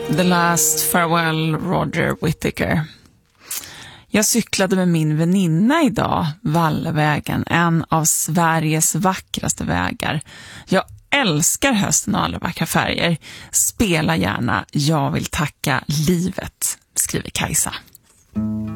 The Last Farewell, Roger Whittaker. Jag cyklade med min väninna idag, Vallevägen, en av Sveriges vackraste vägar. Jag älskar hösten och alla vackra färger. Spela gärna, jag vill tacka livet, skriver Kajsa.